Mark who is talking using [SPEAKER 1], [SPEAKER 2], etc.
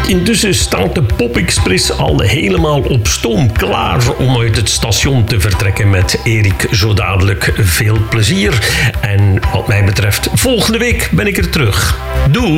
[SPEAKER 1] Intussen staat de Pop Express al helemaal op stoom, klaar om uit het station te vertrekken met Erik. Zo dadelijk veel plezier. En wat mij betreft, volgende week ben ik er terug. Doei!